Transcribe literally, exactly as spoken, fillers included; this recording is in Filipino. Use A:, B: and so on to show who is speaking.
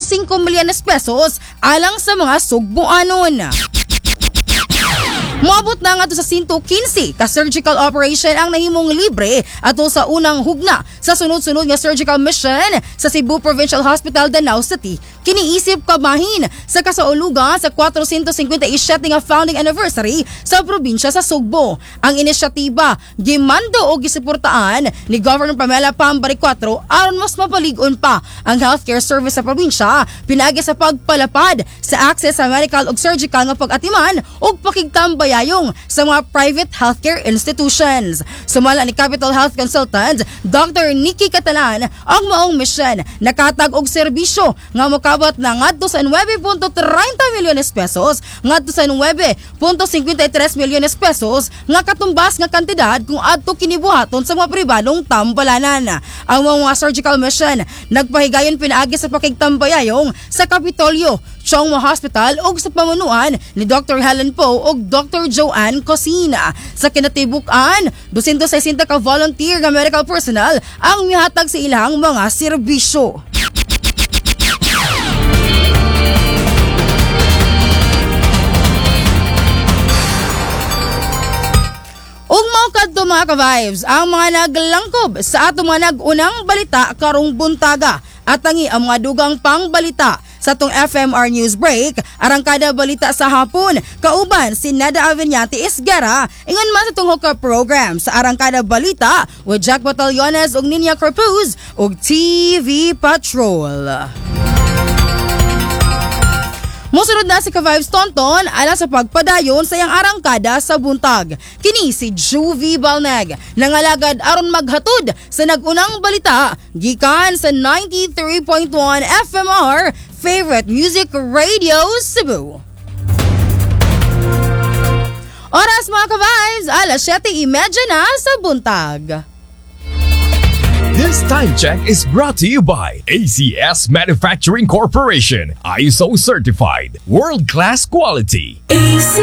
A: singko milyones pesos alang sa mga sugbuanon. Moabot na nga to sa one hundred fifteen ka surgical operation ang nahimong libre ato sa unang hugna sa sunod-sunod nga surgical mission sa Cebu Provincial Hospital, Danau City. Kiniisip kabahin sa kasaulugan sa four hundred fifty-seven nga founding anniversary sa probinsya sa Sugbo. Ang inisyatiba gimando o gisuportaan ni Governor Pamela Pambari four aron mas mapaligon pa ang healthcare service sa probinsya pinagi sa pagpalapad sa access sa medical ug surgical nga pag-atiman ug pakigtambay ayong sa mga private healthcare institutions. Sumala ni Capital Health Consultant Doctor Nikki Catalan ang maong mission nakatag og serbisyo nga mokabot na ngadto sa nine point thirty milyones pesos ngadto sa nine point fifty-three milyones pesos nga katumbas nga kantidad kung adto kinibuhaton sa mga pribadong tambalanan. Ang mga surgical mission nagpahigayon pinaagi sa pakigtambayayong sa Kapitolyo, Chongma Hospital ug sa pamunuan ni Doctor Helen Poe ug Doctor Joanne Cosina. Sa kinatibukan, two hundred sixty ka volunteer nga medical personnel ang mihatag sa ilang mga serbisyo. Ug mao kadto mga ka-vibes ang mga naglangkob sa ato mga nag-unang balita karong buntaga at tangi ang mga dugang pangbalita sa tong F M R News Break, arangkada balita sa hapon, kauban si Nada Aveniate Isgara, ingon man sa tong hoka program sa arangkada balita with Jack Batallones ug Ninia Corpuz ug T V Patrol. Musunod na si Ka-Vibes Tonton ala sa pagpadayon sa iyang arangkada sa buntag. Kini si Juvie Balneg nangalagad aron maghatod sa nag-unang balita gikan sa ninety-three point one F M R Favorite Music Radio Cebu. Oras mga ka-vibes, alas siyete trenta na sa buntag.
B: This time check is brought to you by A C S Manufacturing Corporation, I S O certified, world-class quality. A C